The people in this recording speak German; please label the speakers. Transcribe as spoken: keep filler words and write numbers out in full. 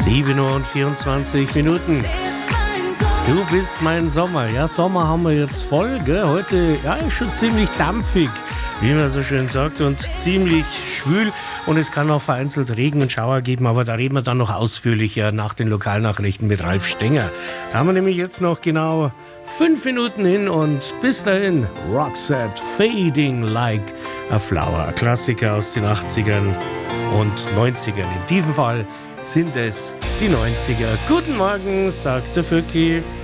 Speaker 1: sieben Uhr und vierundzwanzig Minuten. Du bist mein Sommer. Ja, Sommer haben wir jetzt voll, gell? Heute, ja, ist schon ziemlich dampfig, wie man so schön sagt, und ziemlich schwül. Und es kann auch vereinzelt Regen und Schauer geben, aber da reden wir dann noch ausführlicher nach den Lokalnachrichten mit Ralf Stenger. Da haben wir nämlich jetzt noch genau fünf Minuten hin und bis dahin Roxette, Fading Like a Flower. Klassiker aus den achtzigern und neunzigern. In diesem Fall sind es die neunziger. Guten Morgen, sagt der Fürki.